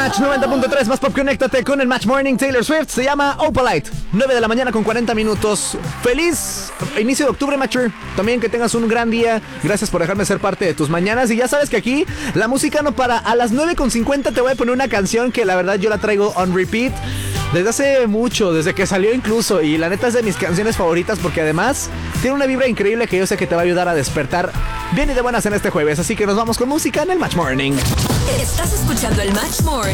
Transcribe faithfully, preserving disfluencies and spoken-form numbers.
Match noventa punto tres, más pop, conéctate con el Match Morning. Taylor Swift se llama Opalite. nueve de la mañana con cuarenta minutos. Feliz inicio de octubre, Matcher. También que tengas un gran día. Gracias por dejarme ser parte de tus mañanas. Y ya sabes que aquí la música no para. A las nueve con cincuenta te voy a poner una canción que la verdad yo la traigo on repeat desde hace mucho, desde que salió incluso. Y la neta es de mis canciones favoritas porque además tiene una vibra increíble que yo sé que te va a ayudar a despertar bien y de buenas en este jueves. Así que nos vamos con música en el Match Morning. Estás escuchando el Match Morning.